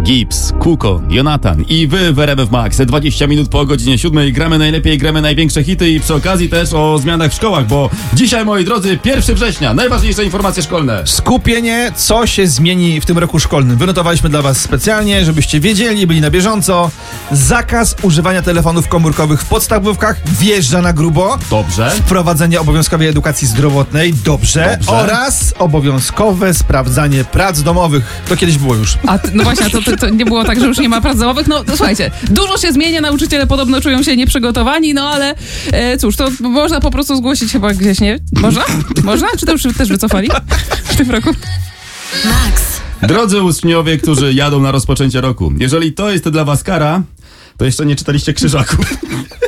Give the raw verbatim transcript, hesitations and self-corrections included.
Gibbs, Kuko, Jonatan i wy w R M F Max. dwadzieścia minut po godzinie siódmej gramy najlepiej, gramy największe hity i przy okazji też o zmianach w szkołach, bo dzisiaj, moi drodzy, pierwszego września, najważniejsze informacje szkolne. Skupienie, co się zmieni w tym roku szkolnym. Wynotowaliśmy dla was specjalnie, żebyście wiedzieli, byli na bieżąco. Zakaz używania telefonów komórkowych w podstawówkach wjeżdża na grubo. Dobrze. Wprowadzenie obowiązkowej edukacji zdrowotnej. Dobrze. Dobrze. Oraz obowiązkowe sprawdzanie prac domowych. To kiedyś było już. A ty, no właśnie, a to, to, to nie było tak, że już nie ma prac domowych? No, no słuchajcie, dużo się zmienia, nauczyciele podobno czują się nieprzygotowani, no ale e, cóż, to można po prostu zgłosić chyba gdzieś, nie? Można? Można? Czy to już też wycofali w tym roku? Max. Drodzy uczniowie, którzy jadą na rozpoczęcie roku, jeżeli to jest dla was kara, to jeszcze nie czytaliście Krzyżaków.